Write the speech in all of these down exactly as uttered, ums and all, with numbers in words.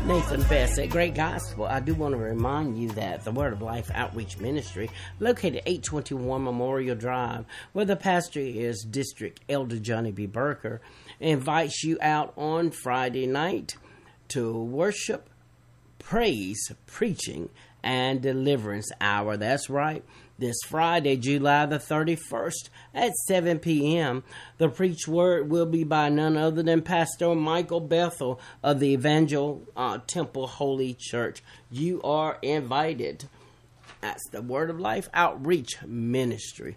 Nathan Best at Great Gospel. I do want to remind you that the Word of Life Outreach Ministry, located eight twenty-one Memorial Drive, where the pastor is District Elder Johnny B. Burker, invites you out on Friday night to worship, praise, preaching, and deliverance hour. That's right. This Friday, July the thirty-first at seven p.m., the preached word will be by none other than Pastor Michael Bethel of the Evangel uh, Temple Holy Church. You are invited. That's the Word of Life Outreach Ministry.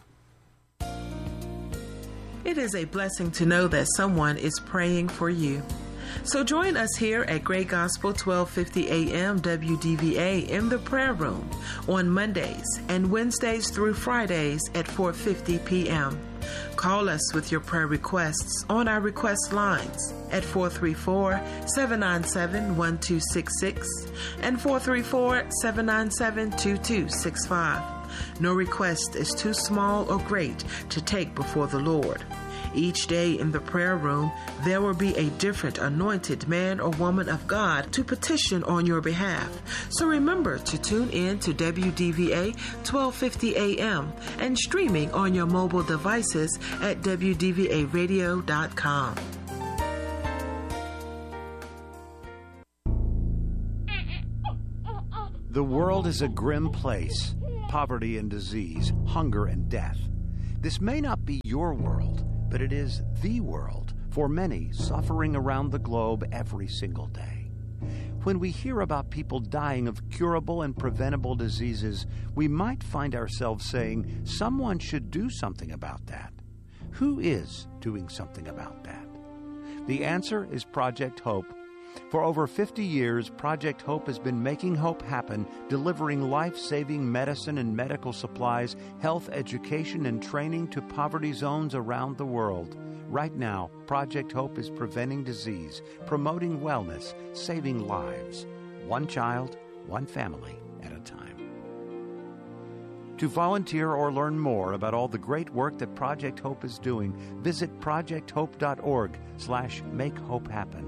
It is a blessing to know that someone is praying for you. So join us here at Great Gospel twelve fifty A M W D V A in the prayer room on Mondays and Wednesdays through Fridays at four fifty p.m. Call us with your prayer requests on our request lines at four three four, seven nine seven, one two six six and four three four, seven nine seven, two two six five. No request is too small or great to take before the Lord. Each day in the prayer room, there will be a different anointed man or woman of God to petition on your behalf. So remember to tune in to W D V A twelve fifty A M and streaming on your mobile devices at W D V A radio dot com. The world is a grim place. Poverty and disease, hunger and death. This may not be your world, but it is the world for many suffering around the globe every single day. When we hear about people dying of curable and preventable diseases, we might find ourselves saying, someone should do something about that. Who is doing something about that? The answer is Project Hope. For over fifty years, Project Hope has been making hope happen, delivering life-saving medicine and medical supplies, health education, and training to poverty zones around the world. Right now, Project Hope is preventing disease, promoting wellness, saving lives. One child, one family at a time. To volunteer or learn more about all the great work that Project Hope is doing, visit project hope dot org slash make hope happen.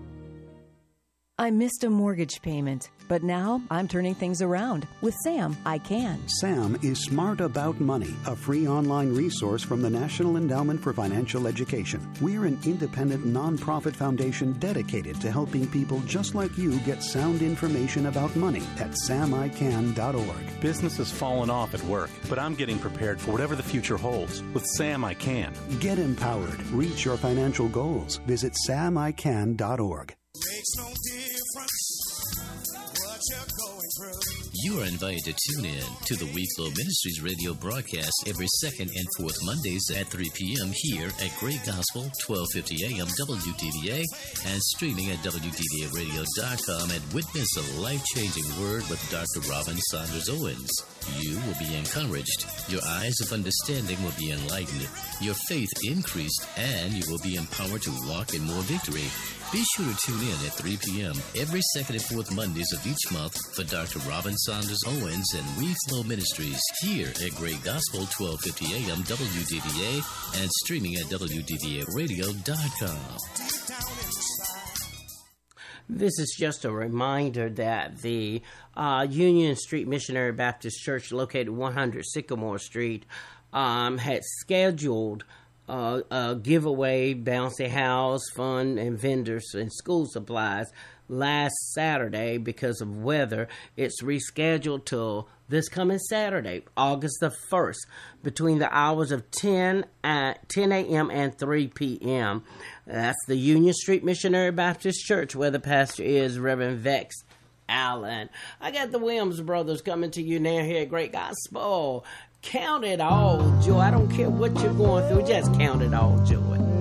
I missed a mortgage payment, but now I'm turning things around. With Sam, I can. Sam is Smart About Money, a free online resource from the National Endowment for Financial Education. We're an independent nonprofit foundation dedicated to helping people just like you get sound information about money at sam i can dot org. Business has fallen off at work, but I'm getting prepared for whatever the future holds. With Sam, I can. Get empowered. Reach your financial goals. Visit sam i can dot org. Makes no difference what you're going through. You are invited to tune in to the We Flow Ministries radio broadcast every second and fourth Mondays at three p.m. here at Great Gospel, twelve fifty A M W D V A, and streaming at W D V A radio dot com, and witness a life-changing word with Doctor Robin Saunders Owens. You will be encouraged, your eyes of understanding will be enlightened, your faith increased, and you will be empowered to walk in more victory. Be sure to tune in at three p.m. every second and fourth Mondays of each month for Doctor Robin Saunders Owens and We Flow Ministries here at Great Gospel, twelve fifty A M W D V A, and streaming at W D V A radio dot com. This is just a reminder that the uh, Union Street Missionary Baptist Church, located one hundred Sycamore Street, um, had scheduled Uh, a giveaway, bouncy house, fun, and vendors and school supplies last Saturday. Because of weather, it's rescheduled till this coming Saturday, August the first, between the hours of ten a.m. and three p.m. That's the Union Street Missionary Baptist Church, where the pastor is Reverend Vex Allen. I got the Williams brothers coming to you now here at Great Gospel. Count it all joy. I don't care what you're going through, just count it all joy.